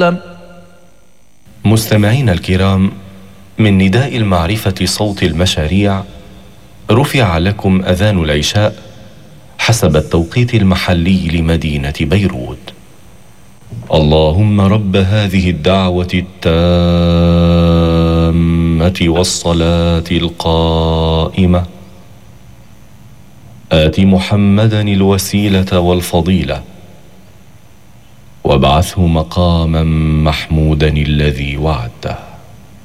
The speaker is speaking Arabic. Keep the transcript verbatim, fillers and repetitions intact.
وسلم. مستمعين الكرام، من نداء المعرفة صوت المشاريع رفع لكم أذان العشاء حسب التوقيت المحلي لمدينة بيروت. اللهم رب هذه الدعوة التامة والصلاة القائمة آت محمدا الوسيلة والفضيلة وابعثه مقاما محمودا الذي وعدته.